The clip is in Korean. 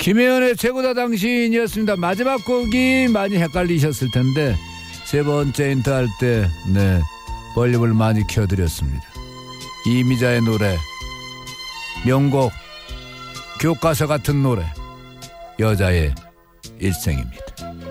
김혜연의 최고다 당신이었습니다. 마지막 곡이 많이 헷갈리셨을 텐데 세 번째 인트할 때 볼륨을 많이 켜드렸습니다. 이미자의 노래, 명곡, 교과서 같은 노래, 여자의 일생입니다.